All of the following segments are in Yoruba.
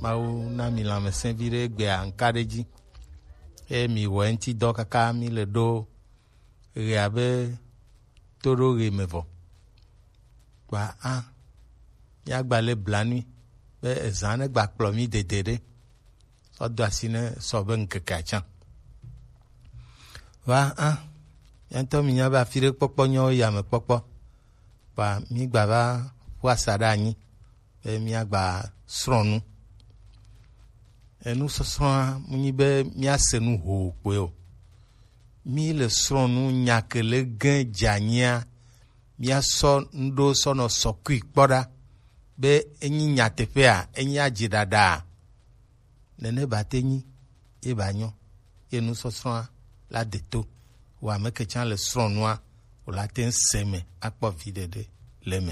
Mau na mi la me senvire gbe ankareji. E mi wenti do kaka mi le do reabe toro re mevo. Ba ya gba le blanui be ezane gba plomi dedede. O do asine so be nkeka chan. Ba yanto mi nya ba fire popo nyo ya me popo. Ba mi gba ba wasada anyi. Be mi agba sronu. Nous sommes nous ho kweo mi le sronu nyakele gen jania mia so ndo so no sokui kpoda be enyi nyatefe a enyi ajidada nene batenyi e banyo e nous sommes la deto wa meke chan le sronu a o la ten seme akpo videde leme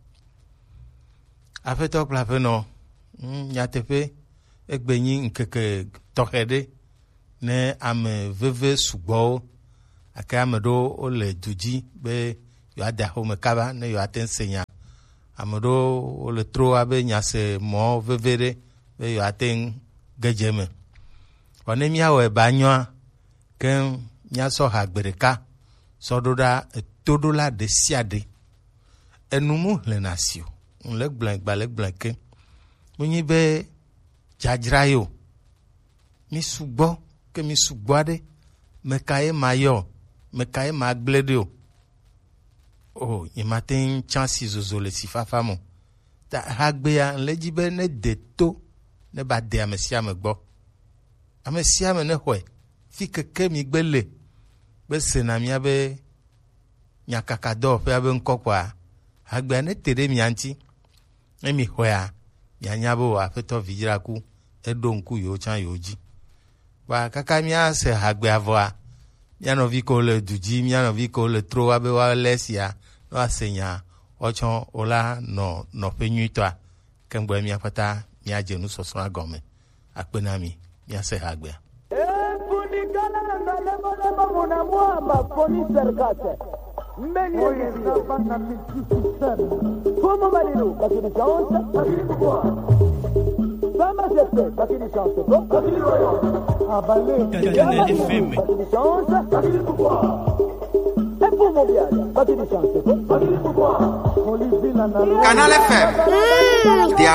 afeto plafe no nyatefe egbenyi nkeke tohede ne ame veve sugbo aka amedo o le duji be yo ada ho mekaba ne yo atensenya amedo o le tro abe nyase mo vevere be yo aten gejeme one mi awe banyoa ken nya so ha gbereka so doda todola de siade enumu le nasio on le blank ke munyi be jajrayo mi sugbo ke mi sugbade mekaye mayo mekaye magbledio oh imaten chances zozole sifafa mo ta hagbe ya lejibe ne deto ne ba de amesia me gbo amesia me ne hwe fi keke mi gbele be senamia be nyakakado fe abe nkokwa hagbe ne tere mi anti emi hwe a nyanyabo afeto vijiraku edonku yo chan yoji ba kaka mia se hagbe avoa miano viko le duji miano viko le tro abe wa lesia no asenya ochon ola no penyuitwa kemgbe mi afata mi ajenu soso agome akpenami mi ase hagbe Como marido, bakini chance, bakini quoi? Sama jefe, bakini chance, bakini royo. Abale, Canal FM. Bakini chance, bakini quoi? Et pour mon viage, bakini chance, bakini quoi? Canal FM.